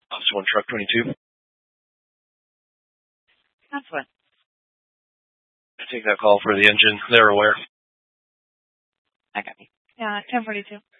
Officer 1, Truck 22. That's what. Take that call for the engine. They're aware. I got me. Yeah, 1042.